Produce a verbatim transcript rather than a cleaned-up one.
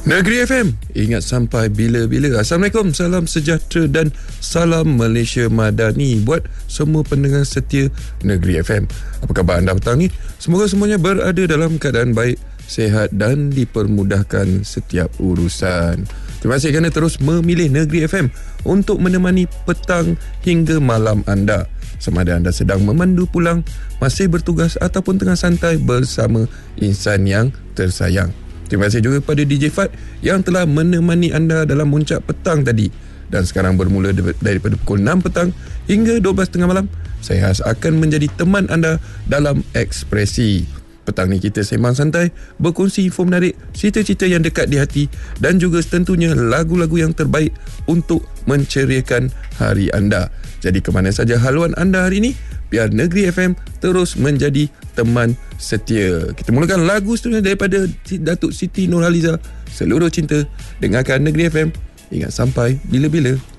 Negeri F M, ingat sampai bila-bila. Assalamualaikum, salam sejahtera dan salam Malaysia Madani buat semua pendengar setia Negeri F M. Apa khabar anda petang ni? Semoga semuanya berada dalam keadaan baik, sihat dan dipermudahkan setiap urusan. Terima kasih kerana terus memilih Negeri F M untuk menemani petang hingga malam anda. Sama ada anda sedang memandu pulang, masih bertugas ataupun tengah santai bersama insan yang tersayang. Terima kasih juga kepada D J Fad yang telah menemani anda dalam muncak petang tadi. Dan sekarang bermula daripada pukul enam petang hingga dua belas tengah malam, saya akan menjadi teman anda dalam Ekspresi. Petang ni kita sembang santai, berkongsi info menarik, cerita-cerita yang dekat di hati dan juga tentunya lagu-lagu yang terbaik untuk menceriakan hari anda. Jadi ke mana saja haluan anda hari ini, biar Negeri F M terus menjadi teman setia. Kita mulakan lagu seterusnya daripada Datuk Siti Nurhaliza, Seluruh Cinta. Dengarkan Negeri F M, ingat sampai bila-bila.